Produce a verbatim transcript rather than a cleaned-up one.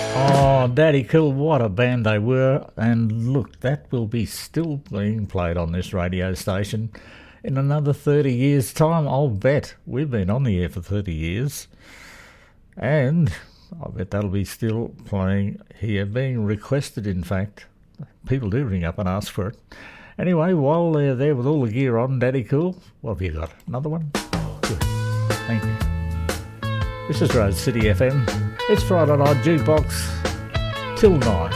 Oh, Daddy Cool, what a band they were. And look, that will be still being played on this radio station in another thirty years' time, I'll bet. We've been on the air for thirty years. And I bet that'll be still playing here, being requested, in fact. People do ring up and ask for it. Anyway, while they're there with all the gear on, Daddy Cool, what have you got? Another one? Good. Thank you. This is Rose City F M. It's Friday Night Jukebox till nine.